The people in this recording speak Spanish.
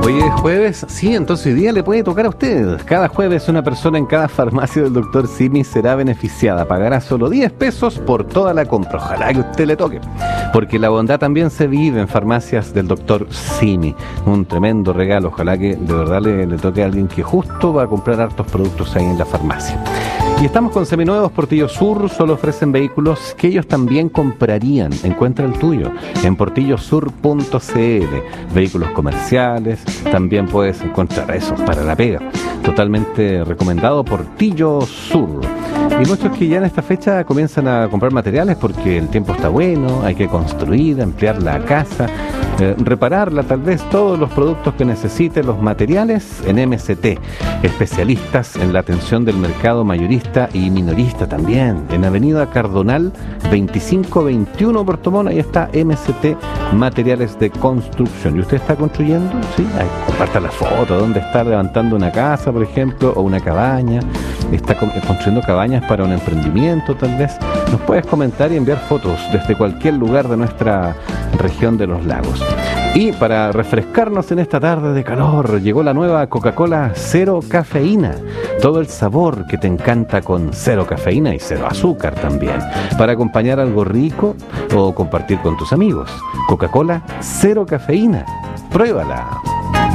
Hoy es jueves, sí, entonces hoy día le puede tocar a usted. Cada jueves una persona en cada farmacia del Dr. Simi será beneficiada. Pagará solo 10 pesos por toda la compra. Ojalá que a usted le toque. Porque la bondad también se vive en farmacias del Dr. Simi. Un tremendo regalo. Ojalá que de verdad le toque a alguien que justo va a comprar hartos productos ahí en la farmacia. Y estamos con Seminuevos Portillo Sur. Solo ofrecen vehículos que ellos también comprarían. Encuentra el tuyo en portillosur.cl. Vehículos comerciales, también puedes encontrar eso para la pega. Totalmente recomendado Portillo Sur. Y muchos que ya en esta fecha comienzan a comprar materiales porque el tiempo está bueno, hay que construir, ampliar la casa, repararla, tal vez todos los productos que necesite, los materiales en MCT. Especialistas en la atención del mercado mayorista y minorista también. En Avenida Cardonal 2521 Puerto Montt, ahí está MCT Materiales de Construcción. ¿Y usted está construyendo? Sí, comparta la foto, dónde está levantando una casa, por ejemplo, o una cabaña. Está construyendo cabañas para un emprendimiento, tal vez. Nos puedes comentar y enviar fotos desde cualquier lugar de nuestra región de los lagos. Y para refrescarnos en esta tarde de calor, llegó la nueva Coca-Cola Cero Cafeína. Todo el sabor que te encanta con cero cafeína y cero azúcar también. Para acompañar algo rico o compartir con tus amigos. Coca-Cola Cero Cafeína. Pruébala.